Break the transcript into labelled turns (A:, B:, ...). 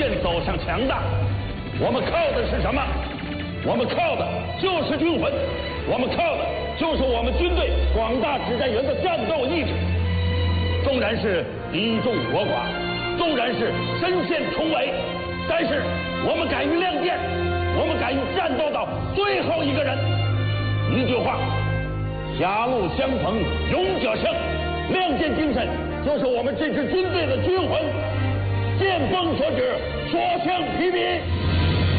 A: 渐走向强大。我们靠的是什么？我们靠的就是军魂，我们靠的就是我们军队广大指战员的战斗意志。纵然是敌众我寡，纵然是身陷重围，但是我们敢于亮剑，我们敢于战斗到最后一个人。一句话，狭路相逢勇者胜，亮剑精神就是我们这支军队的军魂。见风所指，所向披靡。